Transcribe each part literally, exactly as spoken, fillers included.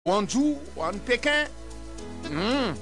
Guangzhou ho an'ny Pékin. Mm.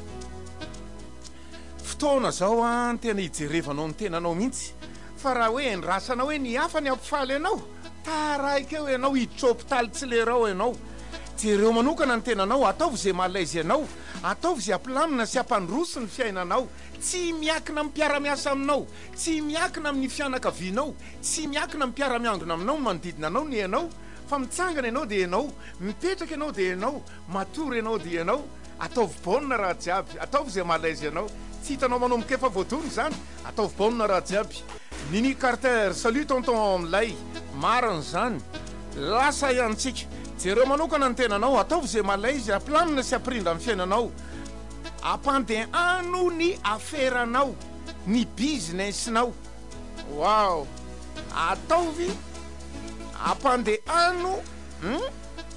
Fotoana zao a tena hijerevanao ny tenanao mihitsy fa raha hoe ndrasana hoe ny hafa ny ampifaly ianao taraiky eo ianao hiditra hôpitaly tsy lerao ianao. Jereo manokana ny tenanao, ataovy zay malaise ianao, ataovy zay ampilamina sy ampandroso ny fiainanao, tsy miakina amin'ny mpiara-miasa aminao, tsy miakina amin'ny fianakavianao, tsy miakina amin'ny mpiara-miangona aminao manodidina anao ny ianao, fa mitsangana ianao dia ianao, mipetraka ianao dia ianao, matory ianao dia ianao. Ataovy baolina raha jiaby, ataovy zay malaise ianao, tsy hitanao manomboka efa voadona zany, ataovy baolina raha jiaby. Nini Carter, salut tonton Lay, marina zany, lasa iantsika. Jereo manokana ny tenanao, ataovy zay malaise, aplamina sy aprindra amin'ny fiainanao, ampandehano ny aferanao, ny businessinao. Wow, ataovy ampandehano hmm?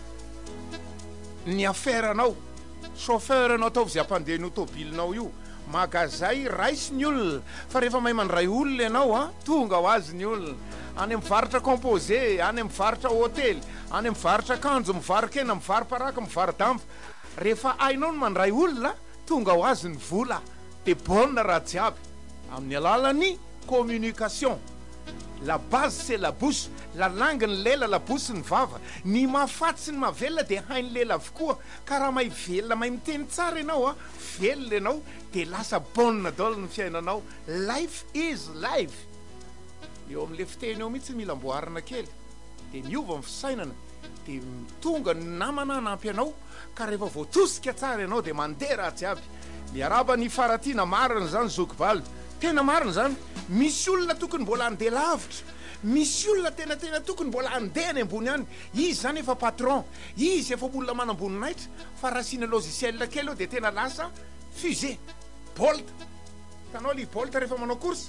ny aferanao. Chauffeur anao, ataovy zay ampandehano automobilinao io. Magazay raisy ny olona, fa rehefa mahay mandray olona ianao a, tonga ho azy ny olona. Any mivarotra composé, any mivarotra hôtely, any mivarotra kanjo, mivarokena, mivaroparaka, mivarodamba. Rehefa hainao no mandray olona, tonga ho azy ny vola. De baolina raha jiaby amin'ny alalan'ny communication. La base c'est la bouche, la langue ny lela, la bouche ny vava. Ny mahafaty sy ny mahavelona de hainy lela avokoa. Ka raha mahay velona, mahay miteny tsara ianao a, velona ianao de lasa baolina daholo ny fiainanao. Life is life. Eo amin'le fiteny eo mihitsy mila mboarina kely, de miova amin'ny fisainana, de tonga ny namana hanampy anao. Ka rehefa voatosika tsara ianao de mandeha raha jiaby. Miaraba ny faratiana marina zany zokibaly, tena marina zany. Misy olona tokony mbola andeha lavitra, misy olona tena tena tokony mbola andeha ny ambony any. Izy zany efa patron, izy efa olona manamboninahitra, fa raha sina logiciel kely eo de tena lasa fusée, bolt. Tanao li bolt rehefa manao course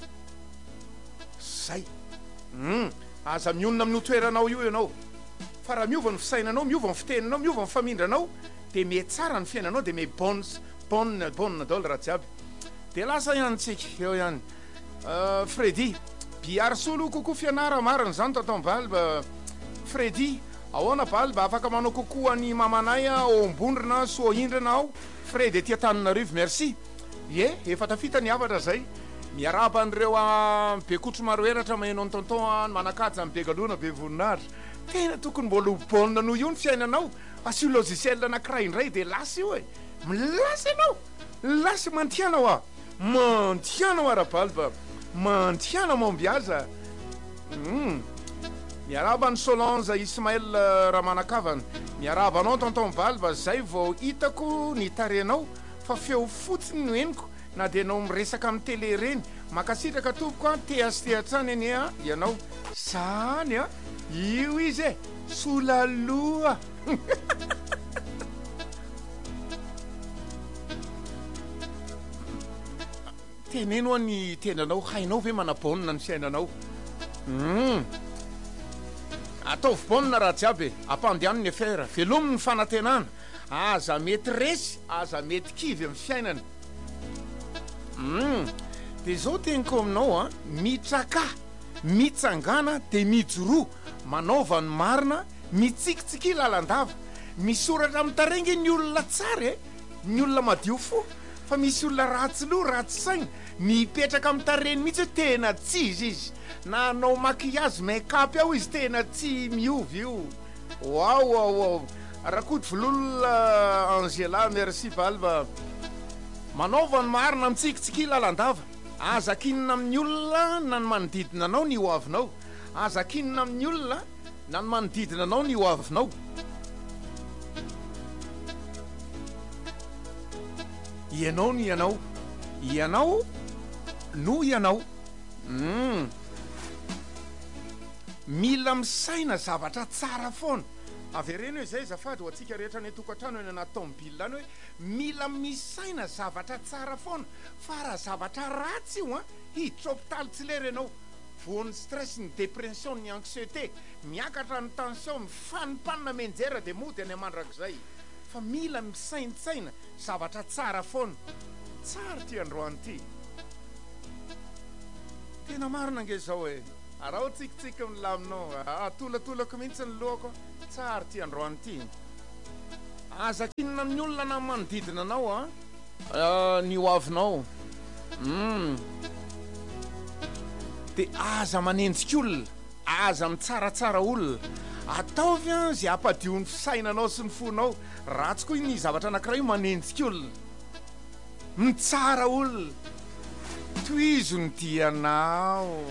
zay. Mm. Aza mionona amin'ny toeranao io ianao, fa raha miova ny fisainanao, miova ny fiteninao, miova ny famindranao, de me tsara ny fiainanao, de me bonne bonne bonne daholo raha jiaby. De lasa iantsika eo ihany. Uh, Freddy, biarsolo kokoa fianara marina zany tonton Balba. Freddy, ahoana Balba, afaka manao kokoa ny mamanay ao ambondrina so indrana ao. Freddy tia Tananarivo, merci. Ye, efa tafita ny avatra zay. Miaraba an'ireo a Bekotro Maroeratra mahenao ny tonton manakaja amin'ny Begalona be voninahitra. Tena tokony mbola ho baolina noho io ny fiainanao. Asio logiciel anankiray indray de lasa io e. Milasa ianao, lasa mantianao a, mantianao ara Balba, mantiana mombiaza. Mm. Miaraba ny Solange Ismaël Ramanakavana. Miaraba anao tonton Balba, zay vao hitako ny tarenao, fa feo fotsiny no henoko. Na de anao miresaka amin'ny télé reny, makasitraka tompoko a, tehatsitehatrany eny a ianao. Zany a, io izy e, solaloha. Teneno ny tenanao, hainao ve manabaolina ny fiainanao. Mm. Ataovy baolina raha jiaby, ampandehano ny affaire, velomy ny fanantenana, aza mety resy, aza mety kivy amin'ny fiainana. Mm. De zao teniko aminao a, mitraka, mitsangana de mijoroa, manaova ny marina, mitsikitsiki lalandava. Misoratra amin'ny tarengy ny olona tsara e, ny olona madio fo, fa misy olona ratsy loha, ratsy saigna, mipetraka amin'ny tareny mihitsy tena tsy izy izy. Na anao maquillage make-up ao izy tena tsy miovy io. Wow, wow, wow. Rakody vololona Angela, merci Balba. Manaova ny marina mitsikitsiki lalandava. Aza kinina amin'ny olona na ny manodidina anao ny hoavinao. Aza kinina amin'ny olona na ny manodidina anao ny hoavinao. Ianao ny ianao, ianao no ianao. Mm. Mila misaina zavatra tsara foana. Avereny hoe zay zafady ho atsika rehetra ny tokantrano eny anaty tomobile any hoe mila misaina zavatra tsara foana. Fa raha zavatra ratsy io a, hiditra hôpitaly tsy lera ianao. Voan'ny stress, ny dépression, ny anxiété, miakatra ny tension, mifanimpanina menjera de mody any amandrakizay. Fa mila misaintsaina zavatra tsara foana. Tsara ty androany ty. Tena marina nge zao e. Araho tsikitsika milaminao, atolatolako mihitsy ny lohako. Tsara ty androany ty. azakinina amin'ny olona na manodidina anao a ny hoavinao mm. de aza manenjika olona aza mitsaratsara olona ataovy a zay ampadio ny fisainanao sy ny fonao ratsy koa ny zavatra anankiray io manenjika olona mitsara olona toizo ny dianao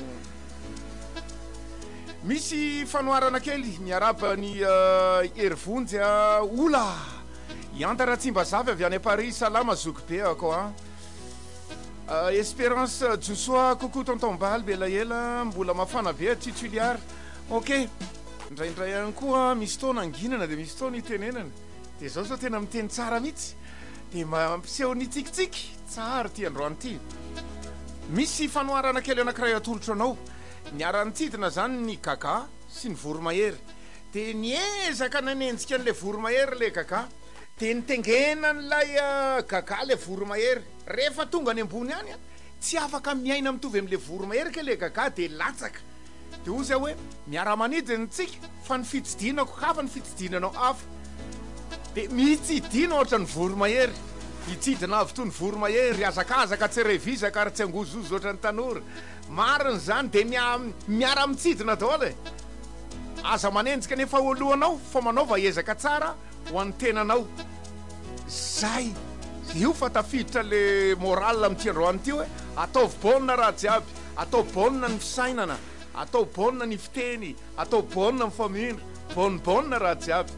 misy fanoarana kely miaraba ny herivonjy a ola iantara tsimbazavy avy any Paris salama zoky be ako a Espérance Joshua coucou tonton Bal belaela mbola mafana be tituliar ok ndraindray ihany koa misy taona anginana de misy taona itenenana de zao zao tena miteny tsara mihitsy de mampiseho ny tsikitsiky tsara ty androany ty misy fanoarana kely anankiray atolotra anao niara-nitsidina zany ny kaka sy ny voromahery de niezaka nanenjika an'le voromahery le kaka de nitengena n'lay kaka le voromahery rehefa tonga ny ambony any a tsy afaka miaina mitovy am'le voromahery ke le kaka de latsaka de ozy hoe miara-manidiny tsika fa ny fitsidinako hafa ny fitsidinanao afa de mitsidina ohatra ny voromahery hitsidina avy to ny voromahery azakazaka tsy revizaka ary tsy angozozo ohatra ny tanora mariny zany de miara-mitsidina daholo e aza manenjika nefa olohanao fa manaova ezaka tsara ho an'ny tenanao zay io fa tafiditra le moral am'ty androany ty hoe ataovy baolina raha jiaby atao baolina ny fisainana atao baolina ny fiteny atao baolina ny famindra baolina raha jiaby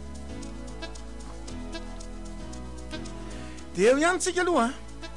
de eo ihany tsika aloha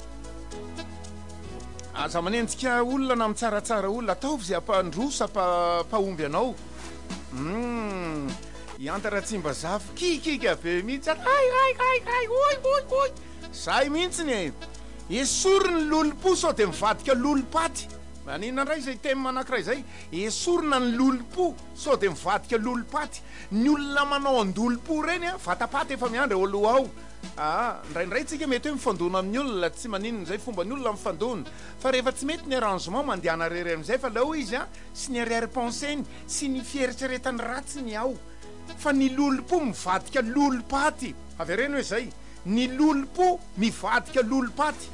aza manenjika olona na mitsaratsara olona ataovy zay ampandrosa pahomby anao mm. iantara tsimbazavy kikika be mihitsy ay ay ay ay oy oy oy zay mihitsiny e esoriny lolo-po sao de mivadika lolo-paty maninona ndray zay temy manankiray zay esorina ny lolo-po sao de mivadika lolo-paty ny olona manao andolo-po reny a vatapaty efa miandry oloha ao ah ndraindray tsika mety hoe mifandona amin'ny olona tsy maninona zay fomba ny olona mifandona fa rehefa tsy mety ny arrangement mandehana rery am'izay fa lao izy a sy ny arrière penseny sy ny fieritreretany ratsy ny ao fa ny lolo-po mivadika lolo-paty avy reny hoe zay ny lolo-po mivadika lolo-paty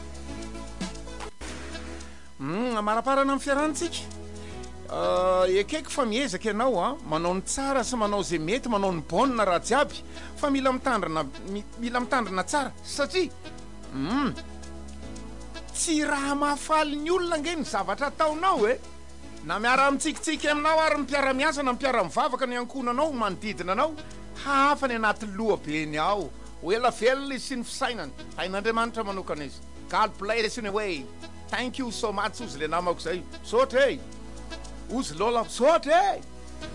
mm, amaraparana amin'ny fiarahantsika uh, ekaiky fa miezaka ianao a manao ny tsara sy manao zay mety manao ny baolina raha jiaby fa mila mitandrina mi, mila mitandrina tsara satria mm, tsy raha mahafaly ny olona nge ny zavatra ataonao e na miara mitsikitsiky aminao ary mipiara-miasa na mipiara-mivavaka ny ankonanao manodidina anao hafa ny anaty loha beny ao ho ela velona izy sy ny fisainany hain'Andriamanitra manokana izy God bless in a way thank you so much ozy le namako zay sotra e ozy lola sotra e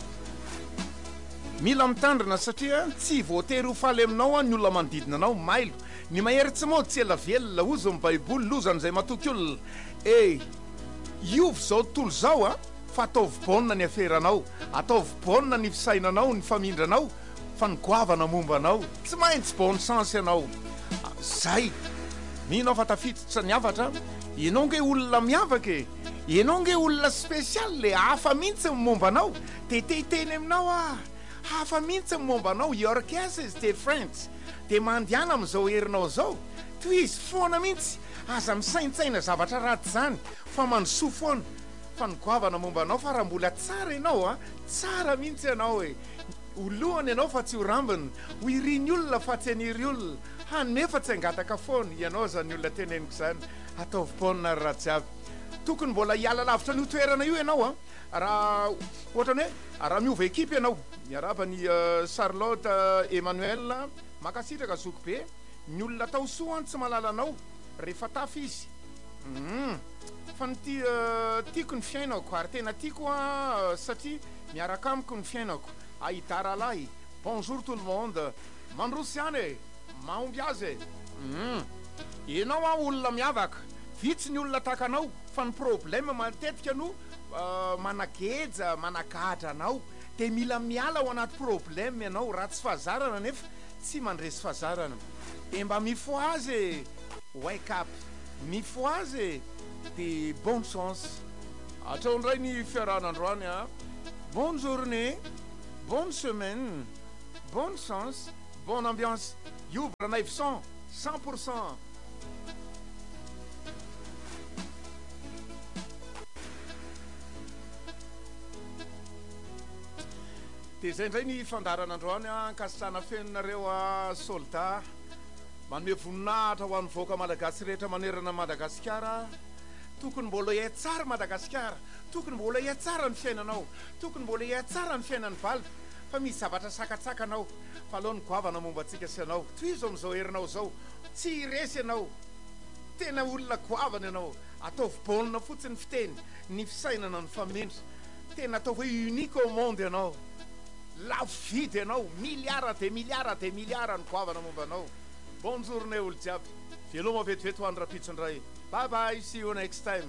mila mitandrina satria tsy voatery ho faly aminao a ny olona manodidina anao mailo ny mahery tsy mody tsy ela velona ozy ny baiboly lozan'izay matoky olona e iovy zao tontolo zao a fa ataovy baolina ny aferanao ataovy baolina ny fisainanao ny famindranao fa ny goavana momba anao tsy maintsy bonne chance ianao zay mihinao fa tafiditra ny avatra ianao nge olona miavaka e ianao nge olona spesialy le hafa mihitsy ny momba anao de tehiteny aminao a hafa mihitsy ny momba anao your case is different de mandiana am'izao herinao zao toy izy foana mihitsy aza misaintsaina zavatra raty zany fa mandosoa foana fa ny goavana momba anao fa raha mbola tsara ianao a tsara mihitsy ianao e olohany ianao fa tsy ho rambiny ho iriny olona fa tsy aniry olona hanome fa tsy angataka foana ianao zany olona teneniko zany ataovy baolina raha jiaby tokony mbola hiala lavitra ny toerana io ianao a raha ohatrany hoe raha miova ekipa ianao miaraba ny uh, Charlotte uh, Emmanuel makasitraka zoky be ny olona tao soa any tsy malala anao rehefa tafy izy mm. fa ny ty uh, tiako ny fiainako ary tena tiako a uh, satria miaraka amiko ny fiainako ahidaralahy bonjour tout le monde mandrosy any e mahomby azy e mm. ianao a olona miavaka vitsy ny olona takanao fa ny problème matetika no uh, manageja managatra anao de mila miala ao anaty problème ianao raha tsy fahazarana nefa tsy mandresy fahazarana de mba mifo azy wake up mifo azy de bonne chance atrao ndray ny fiarahan'androany a bonne journée bonne semaine bonne chance bonne ambiance. You Branaïf cent cent pour cent. Dia zay indray ny fandaran'androany a nkasitrana fenonareo a soldat manome voninahitra ho an'ny voaka malagasy rehetra manerana Madagasikara. Tokony mbola hay tsara Madagasikara, tokony mbola hay tsara ny fiainanao, tokony mbola hay tsara ny fiainan'ny valika, fa misy zavatra sakatsakanao. Fa aloha ny goavana momba antsika sy anao, toy izao amin'izao herinao zao, tsy resy ianao, tena olona goavana ianao, ataovy baolina fotsiny fiteny, ny fisainana ny famindra, tena ataovy hoe unique au monde ianao, lafo vidy ianao, miliara de miliara de miliara ny goavana momba anao. Bonne journée olo jiaby, veloma vetivety ho an'ny rapitsondray. Bye bye, see you next time.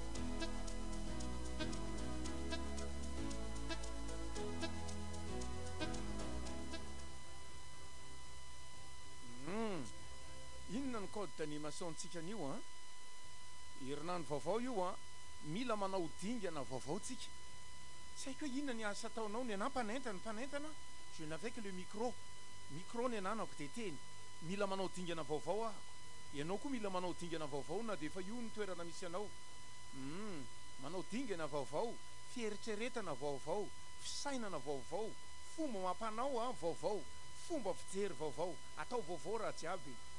Mm. Inona ny code d'animationtsika an'io a? Herinandro vaovao io a, mila manao dingana vaovaotsika. Tsy haiko hoe inona ny asa ataonao ny ana mpanentana mpanentana. Je n'avais que le micro. Micro ny ananako de teny. Mila manao dingana vaovao ahako. Ianao koa mila manao dingana vaovao na dia efa io ny toerana misy anao. Mm, manao dingana vaovao, fieritreretana vaovao, fisainana vaovao, fomba mampanao a vaovao, fomba fijery vaovao, atao vaovao raha jiaby.